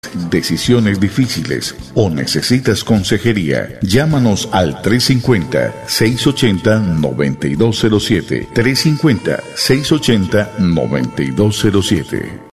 decisiones difíciles o necesitas consejería, llámanos al 350-680-9207. 350-680-9207.